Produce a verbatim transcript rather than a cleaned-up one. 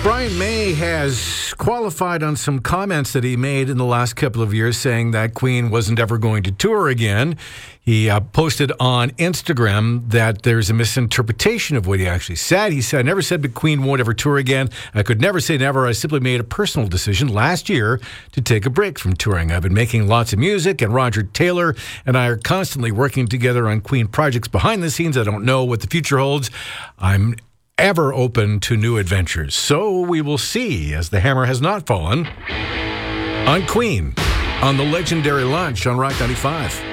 Brian May has qualified on some comments that he made in the last couple of years saying that Queen wasn't ever going to tour again. He uh, posted on Instagram that there's a misinterpretation of what he actually said. He said, I never said that Queen won't ever tour again. I could never say never. I simply made a personal decision last year to take a break from touring. I've been making lots of music, and Roger Taylor and I are constantly working together on Queen projects behind the scenes. I don't know what the future holds. I'm ever open to new adventures. So we will see, as the hammer has not fallen on Queen on the legendary Lunch on Rock ninety-five.